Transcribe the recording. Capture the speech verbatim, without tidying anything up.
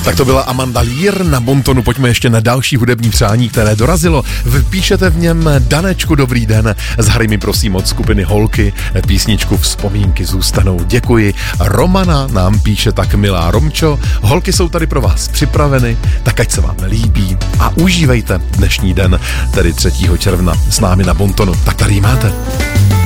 Tak to byla Amanda Lear na Bontonu. Pojďme ještě na další hudební přání, které dorazilo. Vy píšete v něm: Danečku, dobrý den, zahraj mi prosím od skupiny Holky písničku Vzpomínky zůstanou. Děkuji. Romana nám píše: tak milá Romčo, holky jsou tady pro vás připraveny, tak ať se vám líbí a užívejte dnešní den, tedy třetího června s námi na Bontonu. Tak tady máte.